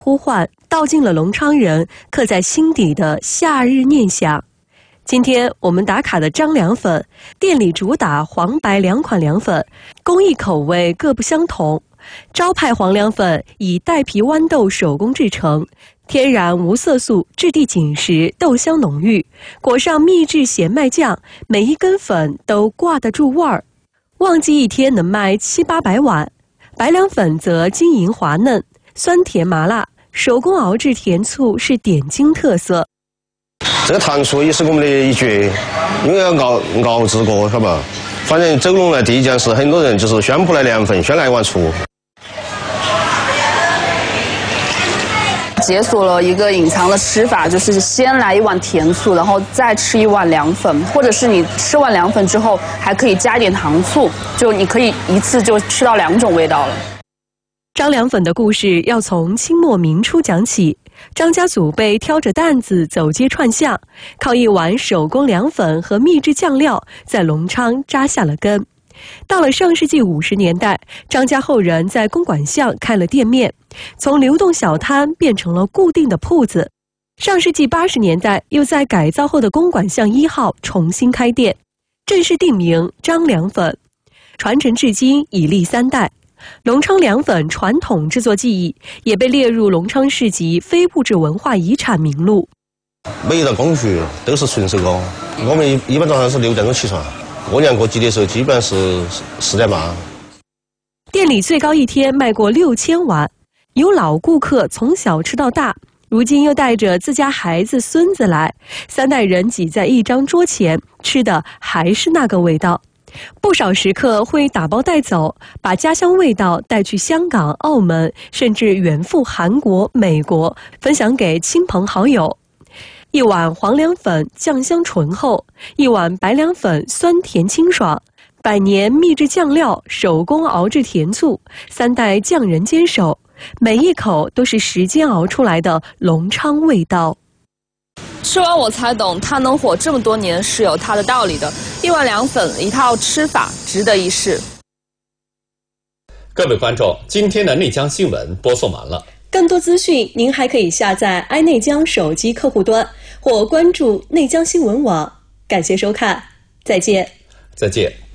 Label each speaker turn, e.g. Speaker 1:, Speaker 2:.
Speaker 1: 呼唤，道尽了隆昌人刻在心底的夏日念想。今天我们打卡的张凉粉，店里主打黄白两款凉粉，工艺口味各不相同。招牌黄凉粉以带皮豌豆手工制成，天然无色素，质地紧实，豆香浓郁，裹上秘制咸麦酱，每一根粉都挂得住味儿。旺季一天能卖700-800碗。白凉粉则晶莹滑嫩，酸甜麻辣，手工熬制甜醋是点睛特色。
Speaker 2: 这个糖醋也是我们的一绝，因为要熬制过，晓得吧？反正走龙来第一件事，很多人就是宣布来凉粉，先来一碗醋。
Speaker 3: 解锁了一个隐藏的吃法，就是先来一碗甜醋，然后再吃一碗凉粉，或者是你吃完凉粉之后还可以加一点糖醋，就你可以一次就吃到2种味道了。
Speaker 1: 张凉粉的故事要从清末明初讲起。张家祖辈挑着担子走街串巷，靠一碗手工凉粉和秘制酱料，在隆昌扎下了根。到了上世纪50年代，张家后人在公馆巷开了店面，从流动小摊变成了固定的铺子。上世纪80年代，又在改造后的公馆巷1号重新开店，正式定名张凉粉，传承至今已历3代。隆昌凉粉传统制作技艺也被列入隆昌市级非物质文化遗产名录。
Speaker 2: 每一道工序都是纯手工，我们一般早上是6点钟起床，过年过节的时候基本上是4点半。
Speaker 1: 店里最高一天卖过6000碗，有老顾客从小吃到大，如今又带着自家孩子孙子来，3代人挤在一张桌前，吃的还是那个味道。不少食客会打包带走，把家乡味道带去香港、澳门，甚至远赴韩国、美国，分享给亲朋好友。一碗黄凉粉酱香醇厚，一碗白凉粉酸甜清爽，百年秘制酱料，手工熬制甜醋，3代匠人坚守，每一口都是时间熬出来的隆昌味道。
Speaker 3: 吃完我才懂，它能火这么多年是有它的道理的。一碗凉粉，一套吃法，值得一试。
Speaker 4: 各位观众，今天的内江新闻播送完了。
Speaker 1: 更多资讯，您还可以下载爱内江手机客户端或关注内江新闻网。感谢收看，再见。
Speaker 4: 再见。